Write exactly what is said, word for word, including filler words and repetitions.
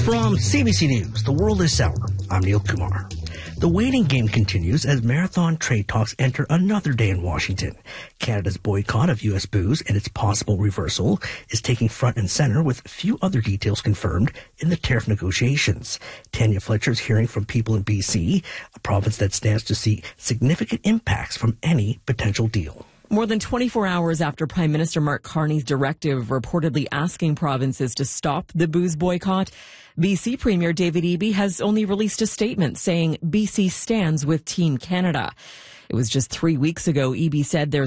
From C B C News, The World is Sour, I'm Neil Kumar. The waiting game continues as marathon trade talks enter another day in Washington. Canada's boycott of U S booze and its possible reversal is taking front and center with few other details confirmed in the tariff negotiations. Tanya Fletcher's hearing from people in B C, a province that stands to see significant impacts from any potential deal. More than twenty-four hours after Prime Minister Mark Carney's directive reportedly asking provinces to stop the booze boycott, B C Premier David Eby has only released a statement saying B C stands with Team Canada. It was just three weeks ago Eby said there's